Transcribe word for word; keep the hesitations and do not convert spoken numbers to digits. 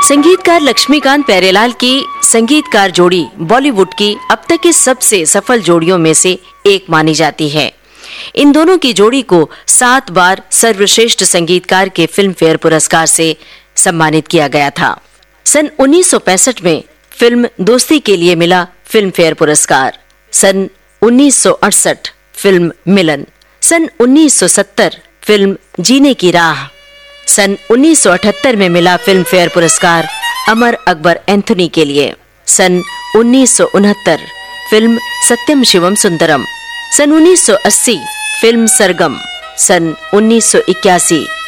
संगीतकार लक्ष्मीकांत प्यारेलाल की संगीतकार जोड़ी बॉलीवुड की अब तक की सबसे सफल जोड़ियों में से एक मानी जाती है। इन दोनों की जोड़ी को सात बार सर्वश्रेष्ठ संगीतकार के फिल्म फेयर पुरस्कार से सम्मानित किया गया था। सन उन्नीस सौ पैंसठ में फिल्म दोस्ती के लिए मिला फिल्म फेयर पुरस्कार। सन उन्नीस सौ अड़सठ फिल्म मिलन, सन उन्नीस सौ सत्तर फिल्म जीने की राह, सन उन्नीस सौ अठहत्तर में मिला फिल्म फेयर पुरस्कार अमर अकबर एंथोनी के लिए, सन उन्नीस सौ उनहत्तर फिल्म सत्यम शिवम सुंदरम, सन उन्नीस सौ अस्सी फिल्म सरगम, सन उन्नीस सौ इक्यासी